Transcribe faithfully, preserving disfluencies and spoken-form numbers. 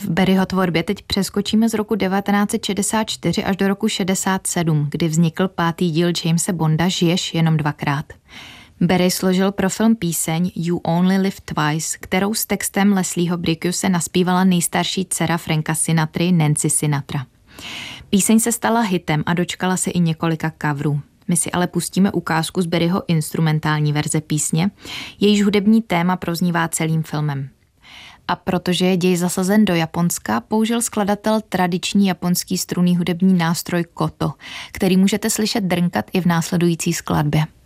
V Barryho tvorbě teď přeskočíme z roku devatenáct set šedesát čtyři až do roku šedesát sedm, kdy vznikl pátý díl Jamese Bonda Žiješ jenom dvakrát. Barry složil pro film píseň You Only Live Twice, kterou s textem Leslieho Bricuse naspívala nejstarší dcera Franka Sinatry, Nancy Sinatra. Píseň se stala hitem a dočkala se i několika coverů. My si ale pustíme ukázku z Barryho instrumentální verze písně, jejíž hudební téma proznívá celým filmem. A protože je děj zasazen do Japonska, použil skladatel tradiční japonský strunný hudební nástroj koto, který můžete slyšet drnkat i v následující skladbě.